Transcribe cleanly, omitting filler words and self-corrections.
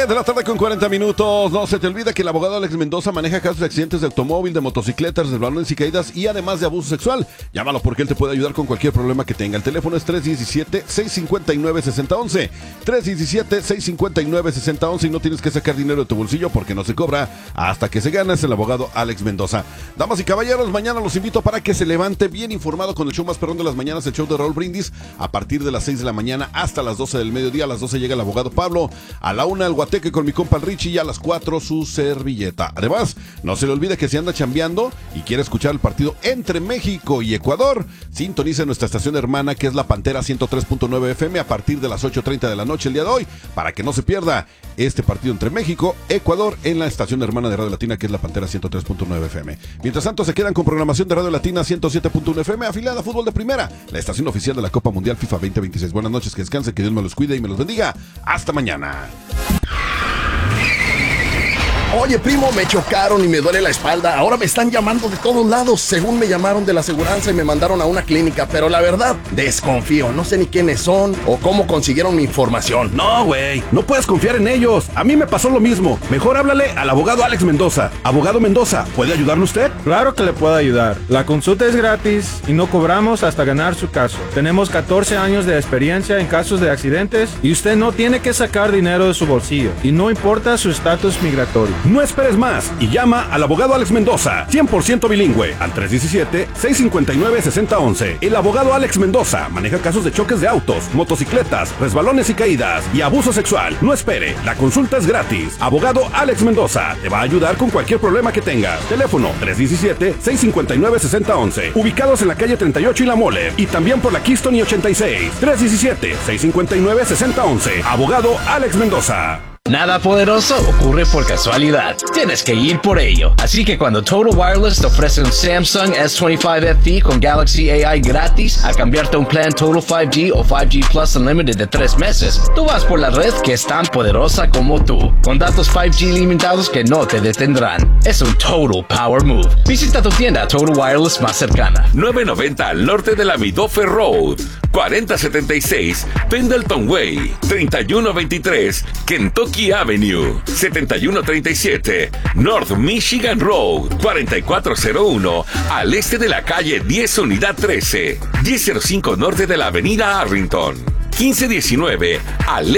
De la tarde con 40 minutos. No se te olvide que el abogado Alex Mendoza maneja casos de accidentes de automóvil, de motocicletas, resbalones y caídas y además de abuso sexual. Llámalo porque él te puede ayudar con cualquier problema que tenga. El teléfono es 317-659-6011. 317-659-6011 y no tienes que sacar dinero de tu bolsillo porque no se cobra hasta que se gana. Es el abogado Alex Mendoza. Damas y caballeros, mañana los invito para que se levante bien informado con el show más perrón de las mañanas, el show de Raúl Brindis, a partir de las 6 de la mañana hasta las 12 del mediodía. A las 12 llega el abogado Pablo, a la 1 el Guateque con mi compa el Richie y a las 4 su servilleta. Además, no se le olvide que si anda chambeando y quiere escuchar el partido entre México y Ecuador, sintonice nuestra estación hermana que es La Pantera 103.9 FM a partir de las 8:30 de la noche el día de hoy, para que no se pierda este partido entre México y Ecuador en la estación hermana de Radio Latina que es La Pantera 103.9 FM. Mientras tanto, se quedan con programación de Radio Latina 107.1 FM afiliada a Fútbol de Primera, la estación oficial de la Copa Mundial FIFA 2026. Buenas noches, que descansen, que Dios me los cuide y me los bendiga. Hasta mañana. Oye, primo, me chocaron y me duele la espalda. Ahora me están llamando de todos lados. Según me llamaron de la aseguranza y me mandaron a una clínica. Pero la verdad, desconfío. No sé ni quiénes son o cómo consiguieron mi información. No, güey, no puedes confiar en ellos. A mí me pasó lo mismo. Mejor háblale al abogado Alex Mendoza. Abogado Mendoza, ¿puede ayudarle usted? Claro que le puedo ayudar. La consulta es gratis y no cobramos hasta ganar su caso. Tenemos 14 años de experiencia en casos de accidentes y usted no tiene que sacar dinero de su bolsillo. Y no importa su estatus migratorio. No esperes más y llama al abogado Alex Mendoza, 100% bilingüe, al 317-659-6011. El abogado Alex Mendoza maneja casos de choques de autos, motocicletas, resbalones y caídas y abuso sexual. No espere, la consulta es gratis. Abogado Alex Mendoza te va a ayudar con cualquier problema que tengas. Teléfono 317-659-6011. Ubicados en la calle 38 y La Mole y también por la Keystone y 86. 317-659-6011. Abogado Alex Mendoza. Nada poderoso ocurre por casualidad. Tienes que ir por ello. Así que cuando Total Wireless te ofrece un Samsung S25 FE con Galaxy AI gratis a cambiarte a un plan Total 5G o 5G Plus Unlimited de 3 meses, tú vas por la red que es tan poderosa como tú, con datos 5G limitados que no te detendrán. Es un Total Power Move. Visita tu tienda Total Wireless más cercana. 990 al norte de la Midoffer Road, 4076 Pendleton Way, 3123 Kentucky Avenue, 7137 North Michigan Road, 4401 al este de la calle 10 Unidad 13, 1005 norte de la avenida Arlington, 1519 al